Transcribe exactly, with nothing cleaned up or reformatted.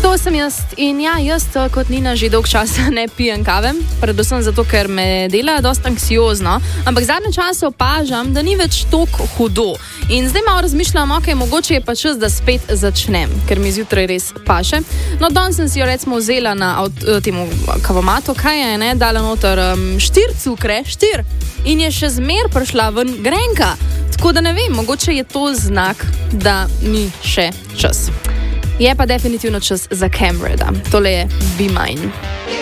To sem jaz in ja, jaz kot Nina že dolg časa ne pijem kave, predvsem zato, ker me dela dosta anksiozno, ampak zadnje čase opažam, da ni več toliko hudo. In zdaj malo razmišljam, ok, mogoče je pa čas, da spet začnem, ker mi zjutraj res paše. No, danes sem si jo recimo vzela na temu kavomatu, kaj je, ne, dala noter um, štir cukre, štir, in je še zmer prišla ven grenka. Tako da ne vem, mogoče je to znak, da ni še čas. Je pa definitivno čas za Camreda. Tole je Be Mine.